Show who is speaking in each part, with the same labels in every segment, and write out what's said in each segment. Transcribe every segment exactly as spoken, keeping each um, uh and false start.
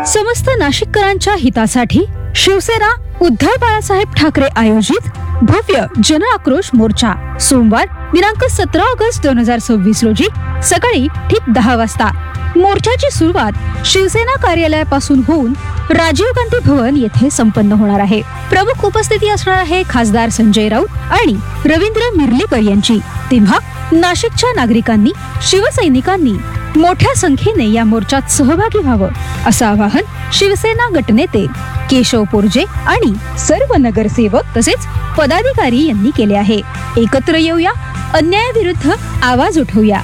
Speaker 1: समस्त नाशिककरांच्या हितासाठी शिवसेना उद्धव बाळासाहेब ठाकरे आयोजित भव्य जन आक्रोश मोर्चा सोमवार दिनांक सतरा ऑगस्ट दोन हजार सव्वीस रोजी सकाळी ठीक दहा वाजता. मोर्चाची सुरुवात शिवसेना कार्यालयापासून होऊन राजीव गांधी भवन येथे संपन्न होणार आहे. प्रमुख उपस्थिती असणार आहे खासदार संजय राऊत आणि रवींद्र मिर्लेकर यांची. तेव्हा नाशिकच्या नागरिकांनी शिवसैनिकांनी मोठ्या संख्येने या मोर्चात सहभागी व्हावं असं आवाहन शिवसेना गटनेते केशव पोरजे आणि सर्व नगरसेवक तसेच पदाधिकारी यांनी केले आहे. एकत्र येऊया, अन्यायाविरुद्ध आवाज उठवूया.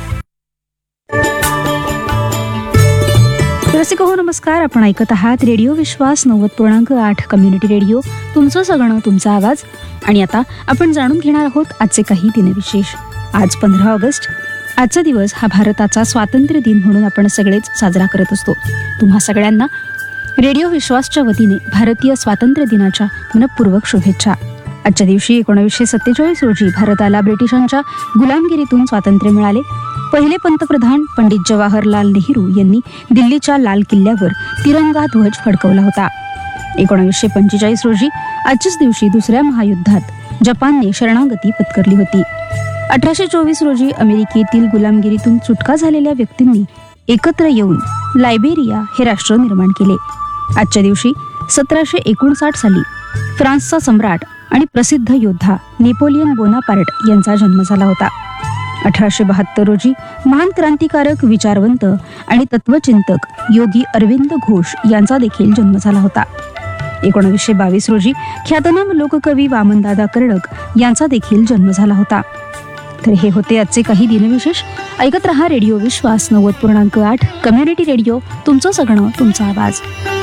Speaker 1: रसिक हो नमस्कार, आपण ऐकत आहात रेडिओ विश्वास नव्वद पूर्णांक आठ कम्युनिटी रेडिओ, तुमचं सगळं तुमचा आवाज. आणि आता आपण जाणून घेणार आहोत आजचे काही दिनविशेष. आज पंधरा ऑगस्ट. आजचा दिवस हा भारताचा स्वातंत्र्य दिन म्हणून आपण सगळेच साजरा करत असतो. तुम्हा सगळ्यांना रेडिओ विश्वासच्या वतीने भारतीय स्वातंत्र्य दिनाच्या मनपूर्वक शुभेच्छा. आजच्या दिवशी एकोणीसशे सत्तेचाळीस रोजी भारताला ब्रिटिशांच्या गुलामगिरीतून स्वातंत्र्य मिळाले. पहिले पंतप्रधान पंडित जवाहरलाल नेहरू यांनी दिल्लीच्या लाल किल्ल्यावर तिरंगा ध्वज फडकवला होता. एकोणीसशे पंचेचाळीस रोजी आजच्याच दिवशी दुसऱ्या महायुद्धात जपानने शरणागती पत्करली होती. अठराशे चोवीस रोजी अमेरिकेतील गुलामगिरीतून सुटका झालेल्या व्यक्तींनी एकत्र येऊन लायबेरिया हे राष्ट्र निर्माण केले. आजच्या दिवशी सतराशे एकोणसाठ साली फ्रान्सचा सम्राट आणि प्रसिद्ध योद्धा नेपोलियन बोनापार्ट यांचा जन्म झाला होता. अठराशे बहात्तर रोजी महान क्रांतिकारक, विचारवंत आणि तत्वचिंतक योगी अरविंद घोष यांचा देखील जन्म झाला होता. एकोणीसशे बावीस रोजी ख्यातनाम लोककवी वामनदादा कर्डक यांचा देखील जन्म झाला होता. तर हे होते आजचे काही दिनविशेष. ऐकत रहा रेडिओ विश्वास नव्वद पूर्णांक आठ कम्युनिटी रेडिओ, तुमचं सगळं तुमचा आवाज.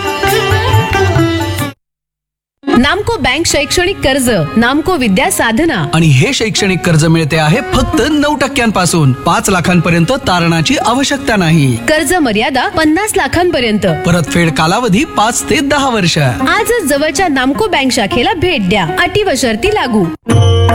Speaker 2: नामको बँक शैक्षणिक कर्ज, नामको विद्या साधना
Speaker 3: आणि हे शैक्षणिक कर्ज मिळते आहे फक्त नऊ टक्क्यांपासून. पाच लाखांपर्यंत तारणाची आवश्यकता नाही.
Speaker 2: कर्ज मर्यादा पन्नास लाखांपर्यंत.
Speaker 3: परतफेड कालावधी पाच ते दहा वर्ष.
Speaker 2: आजच जवळच्या नामको बँक शाखेला भेट द्या. अटी व शर्ती लागू.